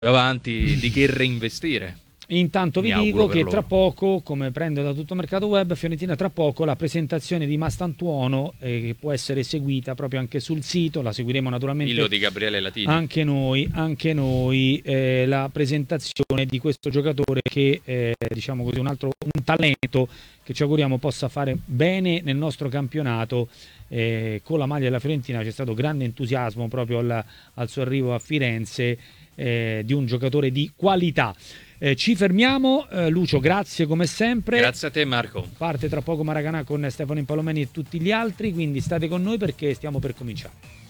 avanti di che reinvestire. Intanto vi Mi dico auguro per che loro. tra poco, come prende da tutto mercato web, Fiorentina tra poco la presentazione di Mastantuono che può essere seguita proprio anche sul sito, la seguiremo naturalmente Illo di Gabriele Latini. anche noi, la presentazione di questo giocatore che diciamo così un talento che ci auguriamo possa fare bene nel nostro campionato. Con la maglia della Fiorentina c'è stato grande entusiasmo proprio al suo arrivo a Firenze di un giocatore di qualità. Ci fermiamo, Lucio, grazie come sempre. Grazie a te Marco. Parte tra poco Maracanà con Stefano Impalomeni e tutti gli altri, quindi state con noi perché stiamo per cominciare.